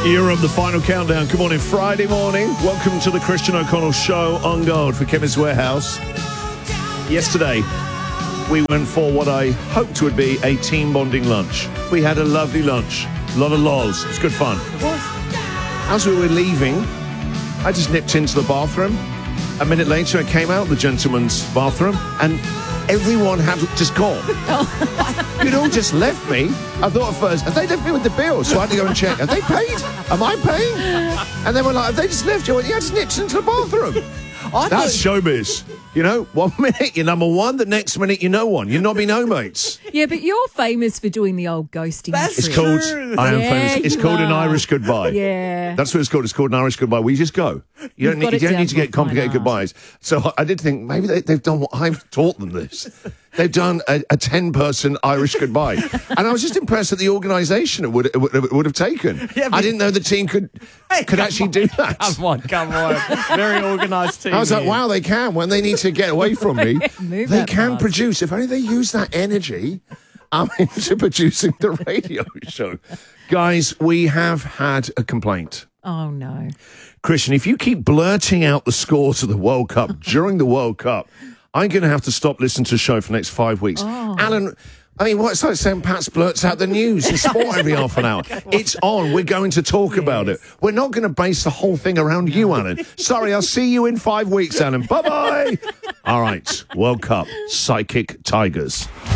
Year of the final countdown. Good morning, Friday morning. Welcome to the Christian O'Connell Show on Gold for Chemist Warehouse. Yesterday, we went for what I hoped would be a team bonding lunch. We had a lovely lunch. A lot of lols. It was good fun. It was. As we were leaving, I just nipped into the bathroom. A minute later, I came out the gentleman's bathroom, and everyone had just gone. You'd all just left me. I thought at first, have they left me with the bill? So I had to go and check. Have they paid? Am I paying? And then we're like, have they just left you? I went, yeah, I just nipped into the bathroom. That's showbiz. You know, 1 minute you're number one, the next minute you're no one. You're nobby no mates. Yeah, but you're famous for doing the old ghosting. It's called, I am famous. It's called an Irish goodbye. Yeah. That's what it's called. It's called an Irish goodbye. We just go. You don't need to get complicated goodbyes. So I did think maybe they've done what I've taught them this. They've done a 10-person Irish goodbye. And I was just impressed at the organisation it would have taken. Yeah, I didn't know the team could actually do that. Come on. Very organised team. I was like, wow, they can. When they need to get away from me, they can produce. If only they use that energy, I'm into producing the radio show. Guys, we have had a complaint. Oh, no. Christian, if you keep blurting out the scores of the World Cup during the World Cup, I'm going to have to stop listening to the show for the next 5 weeks. Oh. Alan, I mean, it's like saying Pat blurts out the news and sport every half an hour. It's on. We're going to talk about it. We're not going to base the whole thing around you, Alan. Sorry, I'll see you in 5 weeks, Alan. Bye-bye. All right, World Cup, Psychic Tigers.